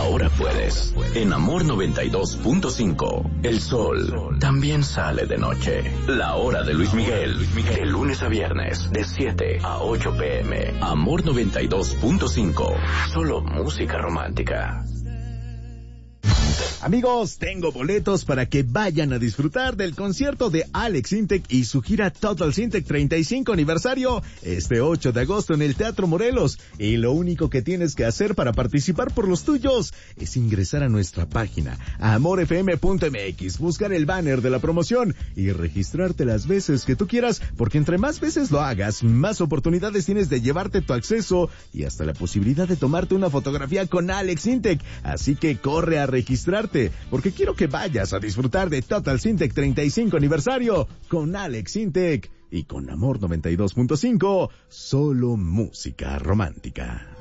ahora puedes. En Amor 92.5, el sol también sale de noche. La hora de Luis Miguel, de lunes a viernes, de 7 a 8 p.m. Amor 92.5, solo música romántica. Amigos, tengo boletos para que vayan a disfrutar del concierto de Alex Intec y su gira Total Intec 35 aniversario este 8 de agosto en el Teatro Morelos. Y lo único que tienes que hacer para participar por los tuyos es ingresar a nuestra página amorfm.mx, buscar el banner de la promoción y registrarte las veces que tú quieras, porque entre más veces lo hagas, más oportunidades tienes de llevarte tu acceso y hasta la posibilidad de tomarte una fotografía con Alex Intec. Así que corre a registrarte, porque quiero que vayas a disfrutar de Total Intec 35 aniversario con Alex Intec y con Amor 92.5, solo música romántica.